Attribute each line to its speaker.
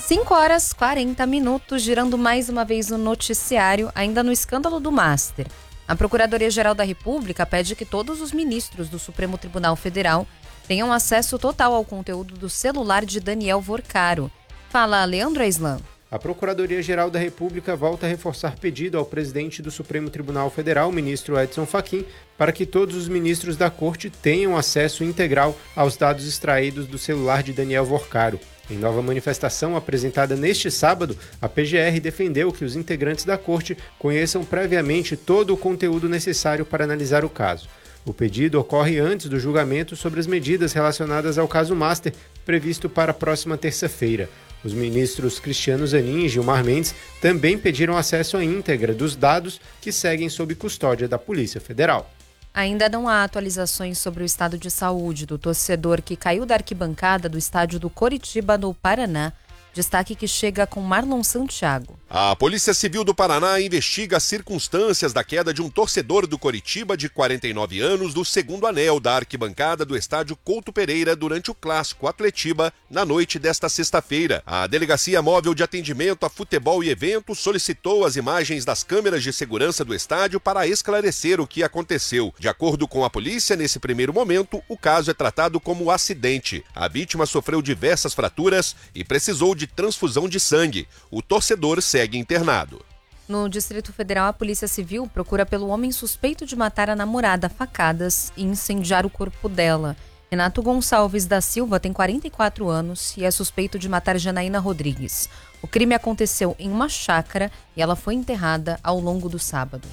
Speaker 1: 5h40, girando mais uma vez o noticiário, ainda no escândalo do Master. A Procuradoria-Geral da República pede que todos os ministros do Supremo Tribunal Federal tenham acesso total ao conteúdo do celular de Daniel Vorcaro. Fala, Leandro Aislan.
Speaker 2: A Procuradoria-Geral da República volta a reforçar pedido ao presidente do Supremo Tribunal Federal, ministro Edson Fachin, para que todos os ministros da Corte tenham acesso integral aos dados extraídos do celular de Daniel Vorcaro. Em nova manifestação apresentada neste sábado, a PGR defendeu que os integrantes da Corte conheçam previamente todo o conteúdo necessário para analisar o caso. O pedido ocorre antes do julgamento sobre as medidas relacionadas ao caso Master, previsto para a próxima terça-feira. Os ministros Cristiano Zanin e Gilmar Mendes também pediram acesso à íntegra dos dados que seguem sob custódia da Polícia Federal.
Speaker 1: Ainda não há atualizações sobre o estado de saúde do torcedor que caiu da arquibancada do estádio do Coritiba, no Paraná. Destaque que chega com Marlon Santiago.
Speaker 3: A Polícia Civil do Paraná investiga as circunstâncias da queda de um torcedor do Coritiba de 49 anos do segundo anel da arquibancada do estádio Couto Pereira durante o clássico Atletiba na noite desta sexta-feira. A Delegacia Móvel de Atendimento a Futebol e Eventos solicitou as imagens das câmeras de segurança do estádio para esclarecer o que aconteceu. De acordo com a polícia, nesse primeiro momento, o caso é tratado como acidente. A vítima sofreu diversas fraturas e precisou de transfusão de sangue. O torcedor segue internado.
Speaker 1: No Distrito Federal, a Polícia Civil procura pelo homem suspeito de matar a namorada a facadas e incendiar o corpo dela. Renato Gonçalves da Silva tem 44 anos e é suspeito de matar Janaína Rodrigues. O crime aconteceu em uma chácara e ela foi enterrada ao longo do sábado.